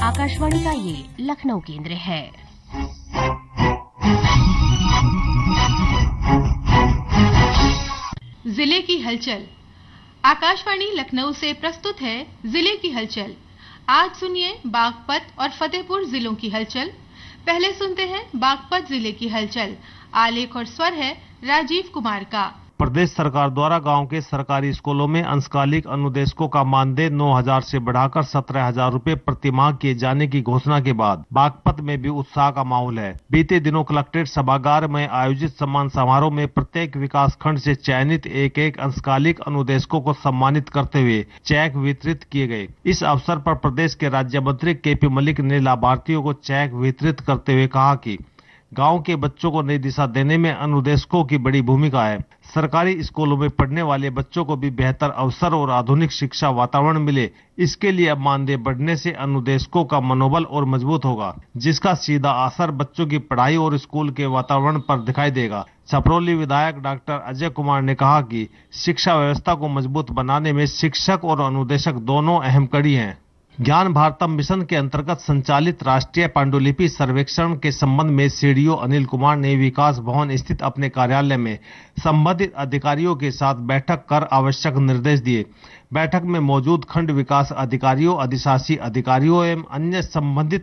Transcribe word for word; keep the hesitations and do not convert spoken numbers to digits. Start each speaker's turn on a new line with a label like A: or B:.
A: आकाशवाणी का ये लखनऊ केंद्र है।
B: जिले की हलचल। आकाशवाणी लखनऊ से प्रस्तुत है जिले की हलचल। आज सुनिए बागपत और फतेहपुर जिलों की हलचल। पहले सुनते हैं बागपत जिले की हलचल। आलेख और स्वर है राजीव कुमार का।
C: प्रदेश सरकार द्वारा गांव के सरकारी स्कूलों में अंशकालिक अनुदेशकों का मानदेय नौ हजार से बढ़ाकर सत्रह हजार रूपये प्रति माह किए जाने की घोषणा के बाद बागपत में भी उत्साह का माहौल है। बीते दिनों कलेक्ट्रेट सभागार में आयोजित सम्मान समारोह में प्रत्येक विकास खंड से चयनित एक एक अंशकालिक अनुदेशकों को सम्मानित करते हुए चेक वितरित किए गए। इस अवसर पर प्रदेश के राज्य मंत्री के पी मलिक ने लाभार्थियों को चेक वितरित करते हुए कहा कि गांव के बच्चों को नई दिशा देने में अनुदेशकों की बड़ी भूमिका है। सरकारी स्कूलों में पढ़ने वाले बच्चों को भी बेहतर अवसर और आधुनिक शिक्षा वातावरण मिले, इसके लिए अब मानदेय बढ़ने से अनुदेशकों का मनोबल और मजबूत होगा, जिसका सीधा असर बच्चों की पढ़ाई और स्कूल के वातावरण पर दिखाई देगा। छपरौली विधायक डॉक्टर अजय कुमार ने कहा कि शिक्षा व्यवस्था को मजबूत बनाने में शिक्षक और अनुदेशक दोनों अहम कड़ी हैं। ज्ञान भारतम मिशन के अंतर्गत संचालित राष्ट्रीय पांडुलिपि सर्वेक्षण के संबंध में सीडीओ अनिल कुमार ने विकास भवन स्थित अपने कार्यालय में संबंधित अधिकारियों के साथ बैठक कर आवश्यक निर्देश दिए। बैठक में मौजूद खंड विकास अधिकारियों, अधिशासी अधिकारियों एवं अन्य संबंधित